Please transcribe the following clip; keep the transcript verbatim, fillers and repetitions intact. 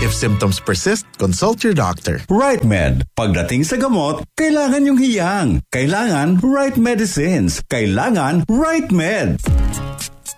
If symptoms persist, consult your doctor. Right Med. Pagdating sa gamot, kailangan yung hiyang. Kailangan right medicines. Kailangan Right Med.